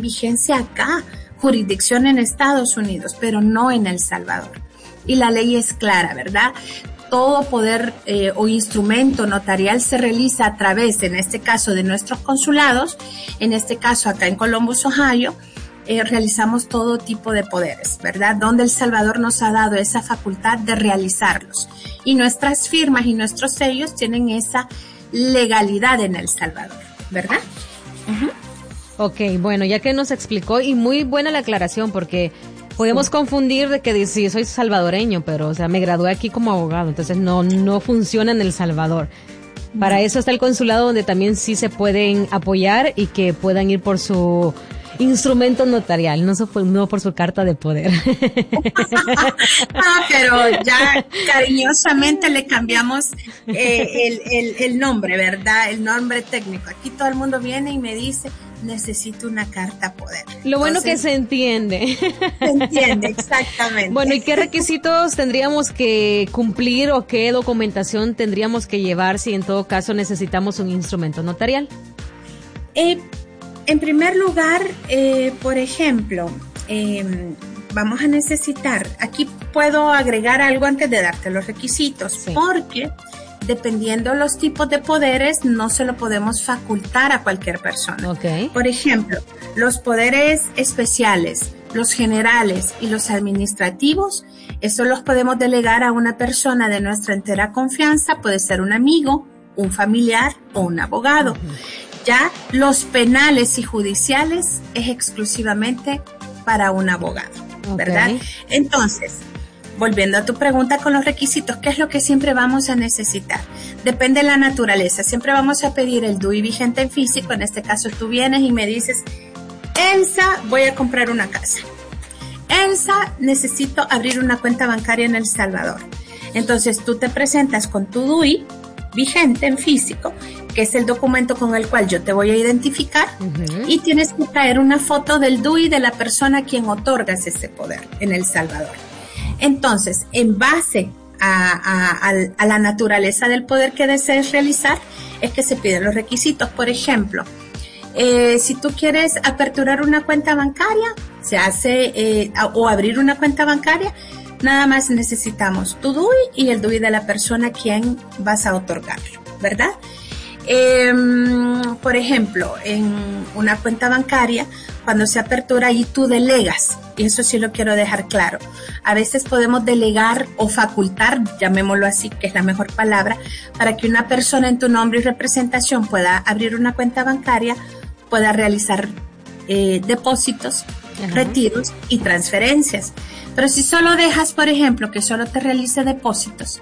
vigencia acá, jurisdicción en Estados Unidos, pero no en El Salvador. Y la ley es clara, ¿verdad? Todo poder o instrumento notarial se realiza a través, en este caso, de nuestros consulados. En este caso, acá en Columbus, Ohio, realizamos todo tipo de poderes, ¿verdad? Donde El Salvador nos ha dado esa facultad de realizarlos. Y nuestras firmas y nuestros sellos tienen esa legalidad en El Salvador, ¿verdad? Uh-huh. Ok, bueno, ya que nos explicó, y muy buena la aclaración, porque podemos confundir de que si soy salvadoreño, pero, o sea, me gradué aquí como abogado, entonces no funciona en El Salvador. Para eso está el consulado, donde también sí se pueden apoyar y que puedan ir por su instrumento notarial, no por su carta de poder. Pero ya cariñosamente le cambiamos el nombre, ¿verdad? El nombre técnico. Aquí todo el mundo viene y me dice, necesito una carta poder. Lo bueno que se entiende. Se entiende, exactamente. Bueno, ¿y qué requisitos tendríamos que cumplir o qué documentación tendríamos que llevar si en todo caso necesitamos un instrumento notarial? En primer lugar, por ejemplo, vamos a necesitar, aquí puedo agregar algo antes de darte los requisitos, sí. Porque dependiendo los tipos de poderes, no se lo podemos facultar a cualquier persona. Okay. Por ejemplo, los poderes especiales, los generales y los administrativos, eso los podemos delegar a una persona de nuestra entera confianza, puede ser un amigo, un familiar o un abogado. Uh-huh. Ya los penales y judiciales es exclusivamente para un abogado, ¿verdad? Okay. Entonces, volviendo a tu pregunta con los requisitos, ¿qué es lo que siempre vamos a necesitar? Depende de la naturaleza. Siempre vamos a pedir el DUI vigente en físico. En este caso, tú vienes y me dices, Elsa, voy a comprar una casa. Elsa, necesito abrir una cuenta bancaria en El Salvador. Entonces, tú te presentas con tu DUI vigente en físico, que es el documento con el cual yo te voy a identificar, uh-huh. Y tienes que traer una foto del DUI de la persona a quien otorgas ese poder en El Salvador. Entonces, en base a la naturaleza del poder que desees realizar, es que se piden los requisitos. Por ejemplo, si tú quieres aperturar una cuenta bancaria, se hace, o abrir una cuenta bancaria, nada más necesitamos tu DUI y el DUI de la persona a quien vas a otorgarlo, ¿verdad? Por ejemplo, en una cuenta bancaria, cuando se apertura y tú delegas, y eso sí lo quiero dejar claro, a veces podemos delegar o facultar, llamémoslo así, que es la mejor palabra, para que una persona en tu nombre y representación pueda abrir una cuenta bancaria, pueda realizar depósitos, uh-huh. Retiros y transferencias. Pero si solo dejas, por ejemplo, que solo te realice depósitos,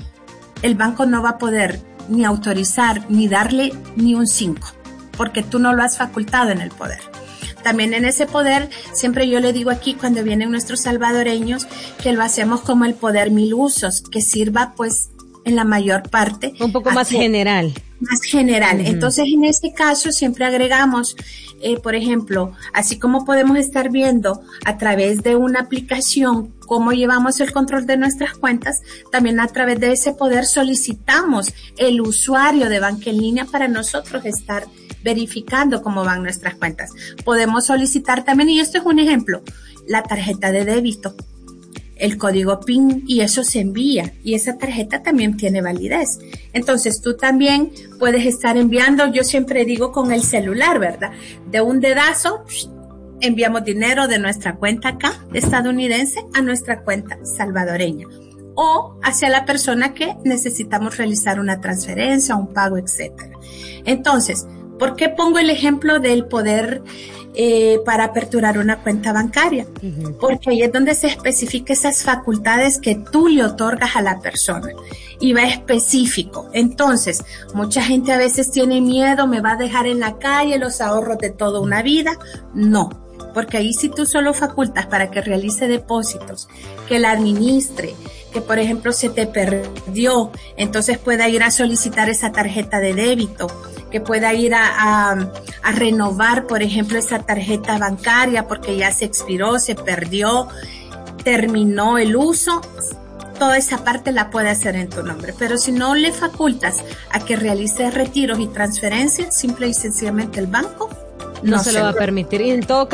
el banco no va a poder ni autorizar, ni darle ni un 5, porque tú no lo has facultado en el poder. También en ese poder, siempre yo le digo aquí cuando vienen nuestros salvadoreños, que lo hacemos como el poder 1000 usos, que sirva pues en la mayor parte. Un poco más general. Más general. Uh-huh. Entonces, en este caso, siempre agregamos, por ejemplo, así como podemos estar viendo a través de una aplicación cómo llevamos el control de nuestras cuentas, también a través de ese poder solicitamos el usuario de banca en línea para nosotros estar verificando cómo van nuestras cuentas. Podemos solicitar también, y esto es un ejemplo, la tarjeta de débito, el código PIN, y eso se envía, y esa tarjeta también tiene validez. Entonces tú también puedes estar enviando, yo siempre digo con el celular, ¿verdad? De un dedazo, enviamos dinero de nuestra cuenta acá, estadounidense, a nuestra cuenta salvadoreña, o hacia la persona que necesitamos realizar una transferencia, un pago, etcétera. Entonces, ¿por qué pongo el ejemplo del poder para aperturar una cuenta bancaria? Uh-huh. Porque ahí es donde se especifica esas facultades que tú le otorgas a la persona y va específico. Entonces, mucha gente a veces tiene miedo, me va a dejar en la calle los ahorros de toda una vida. No, porque ahí si tú solo facultas para que realice depósitos, que la administre, que por ejemplo se te perdió, entonces pueda ir a solicitar esa tarjeta de débito, que pueda ir a renovar, por ejemplo, esa tarjeta bancaria porque ya se expiró, se perdió, terminó el uso, toda esa parte la puede hacer en tu nombre. Pero si no le facultas a que realice retiros y transferencias, simple y sencillamente el banco no se lo va a permitir. Y en todo